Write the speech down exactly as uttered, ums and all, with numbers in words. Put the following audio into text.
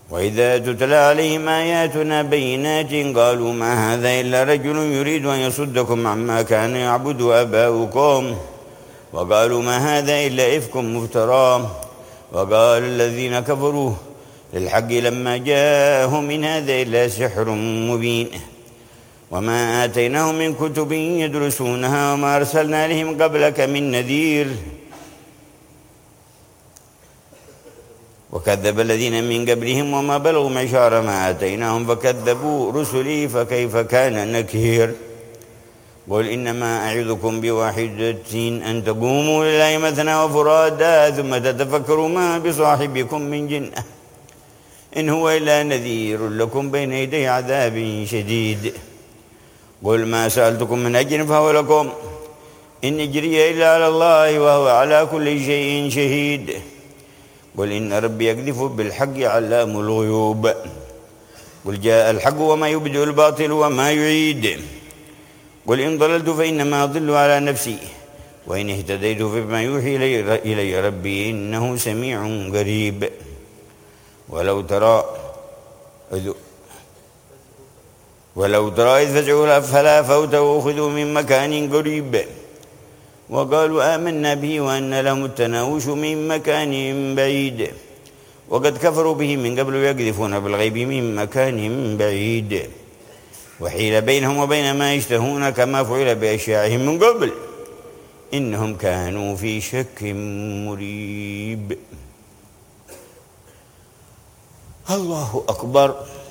وإذا تتلى عليهم آياتنا بينات قالوا ما هذا إلا رجل يريد أن يصدكم عما كان يعبد آباؤكم وقالوا ما هذا إلا إفك مفترى وقال الذين كفروا للحق لما جاءهم إن هذا إلا سحر مبين وما آتيناهم من كتب يدرسونها وما أرسلنا عليهم قبلك من نذير وكذب الذين من قبلهم وما بلغوا معشار ما آتيناهم فكذبوا رسلي فكيف كان نكير قل إنما أعظكم بواحدة أن تقوموا لله مثنى وفرادا ثم تتفكروا ما بصاحبكم من جنة إن هو إلا نذير لكم بين يدي عذاب شديد قل ما سألتكم من أجر فهو لكم إن أجري إلا على الله وهو على كل شيء شهيد قل إن ربي يقذف بالحق علام الغيوب قل جاء الحق وما يبدئ الباطل وما يعيد قل إن ضللت فإنما أضل على نفسي وإن اهتديت فبما يوحي إلي ربي إنه سميع قريب ولو ترى ولو ترى إذ فزعوا فلا فوت وأخذوا من مكان قريب وقالوا آمنا به وأن لهم التناوش من مكان بعيد وقد كفروا به من قبل يقذفون بالغيب من مكان بعيد وحيل بينهم وبين ما يشتهون كما فعل بأشياعهم من قبل إنهم كانوا في شك مريب. الله أكبر.